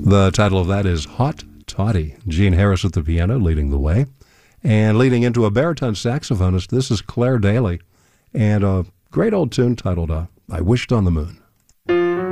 The title of that is Hot Toddy. Gene Harris at the piano leading the way. And leading into a baritone saxophonist, this is Claire Daly. And a great old tune titled I Wished on the Moon.